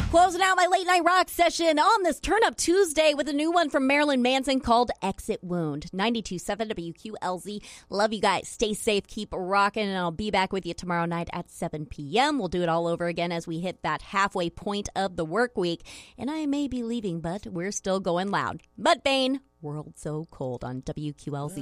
Closing out my late night rock session on this Turn Up Tuesday with a new one from Marilyn Manson called Exit Wound. 92.7 WQLZ. Love you guys. Stay safe. Keep rocking. And I'll be back with you tomorrow night at 7 p.m. We'll do it all over again as we hit that halfway point of the work week. And I may be leaving, but we're still going loud. Mudvayne, World So Cold on WQLZ.